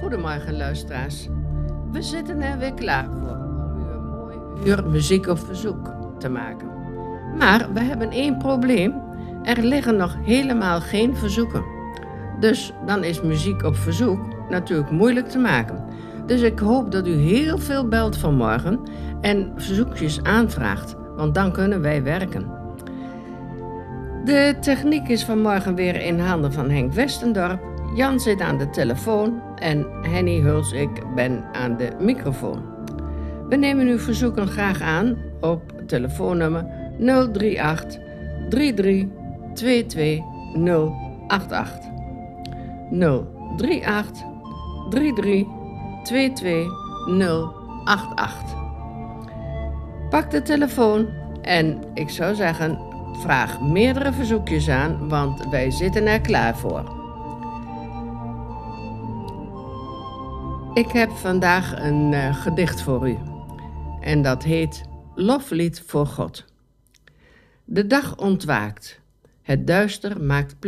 Goedemorgen luisteraars. We zitten er weer klaar voor om u een mooi uur muziek op verzoek te maken. Maar we hebben één probleem. Er liggen nog helemaal geen verzoeken. Dus dan is muziek op verzoek natuurlijk moeilijk te maken. Dus ik hoop dat u heel veel belt vanmorgen en verzoekjes aanvraagt, want dan kunnen wij werken. De techniek is vanmorgen weer in handen van Henk Westendorp. Jan zit aan de telefoon en Henny Hulsik ben aan de microfoon. We nemen uw verzoeken graag aan op telefoonnummer 038 33 22 088. 038 33 22 088. Pak de telefoon en ik zou zeggen, vraag meerdere verzoekjes aan, want wij zitten er klaar voor. Ik heb vandaag een gedicht voor u en dat heet Loflied voor God. De dag ontwaakt, het duister maakt